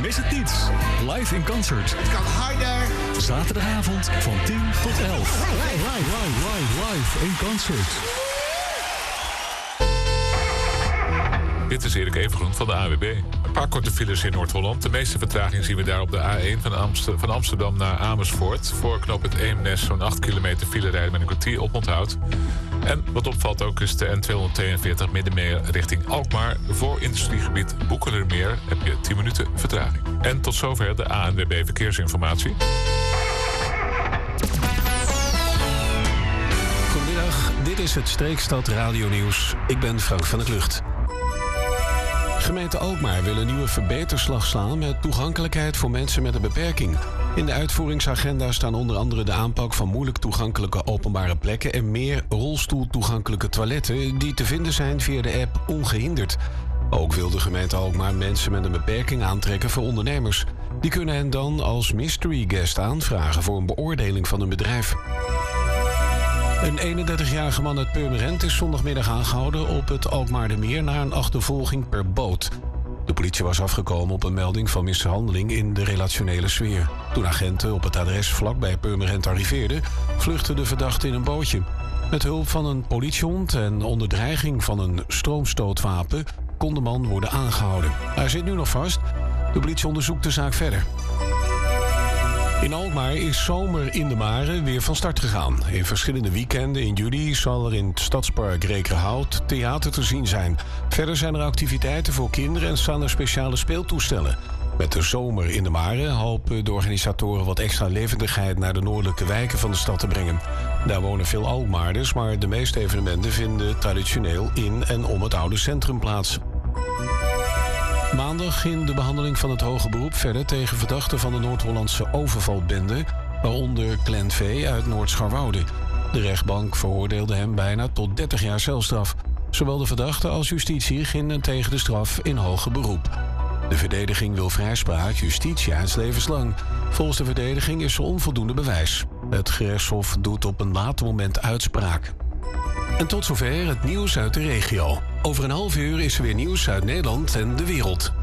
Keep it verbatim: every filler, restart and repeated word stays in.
Mis het niet. Live in concert. Het kan harder. Zaterdagavond van tien tot elf. Live, live, live, live in concert. Dit is Erik Evengroen van de A W B. Een paar korte files in Noord-Holland. De meeste vertraging zien we daar op de A één van, Amster- van Amsterdam naar Amersfoort. Voor knooppunt Eemnes zo'n acht kilometer file rijden met een kwartier oponthoud. En wat opvalt ook is de N tweehonderdtweeënveertig Middenmeer richting Alkmaar. Voor industriegebied Boekelermeer heb je tien minuten vertraging. En tot zover de A N W B Verkeersinformatie. Goedemiddag, dit is het Streekstad Radio Nieuws. Ik ben Frank van der Klucht. Gemeente Alkmaar wil een nieuwe verbeterslag slaan met toegankelijkheid voor mensen met een beperking. In de uitvoeringsagenda staan onder andere de aanpak van moeilijk toegankelijke openbare plekken en meer rolstoeltoegankelijke toiletten die te vinden zijn via de app Ongehinderd. Ook wil de gemeente Alkmaar mensen met een beperking aantrekken voor ondernemers. Die kunnen hen dan als mystery guest aanvragen voor een beoordeling van hun bedrijf. Een eenendertigjarige man uit Purmerend is zondagmiddag aangehouden op het Alkmaardermeer na een achtervolging per boot. De politie was afgekomen op een melding van mishandeling in de relationele sfeer. Toen agenten op het adres vlakbij Purmerend arriveerden, vluchtte de verdachte in een bootje. Met hulp van een politiehond en onder dreiging van een stroomstootwapen kon de man worden aangehouden. Hij zit nu nog vast. De politie onderzoekt de zaak verder. In Alkmaar is Zomer in de Mare weer van start gegaan. In verschillende weekenden in juli zal er in het stadspark Rekerhout theater te zien zijn. Verder zijn er activiteiten voor kinderen en staan er speciale speeltoestellen. Met de Zomer in de Mare hopen de organisatoren wat extra levendigheid naar de noordelijke wijken van de stad te brengen. Daar wonen veel Alkmaarders, maar de meeste evenementen vinden traditioneel in en om het oude centrum plaats. Maandag ging de behandeling van het hoge beroep verder tegen verdachten van de Noord-Hollandse overvalbende, waaronder Glenn V. uit Noord-Scharwoude. De rechtbank veroordeelde hem bijna tot dertig jaar celstraf. Zowel de verdachte als justitie gingen tegen de straf in hoger beroep. De verdediging wil vrijspraak, justitie is levenslang. Volgens de verdediging is er onvoldoende bewijs. Het gerechtshof doet op een later moment uitspraak. En tot zover het nieuws uit de regio. Over een half uur is er weer nieuws uit Nederland en de wereld.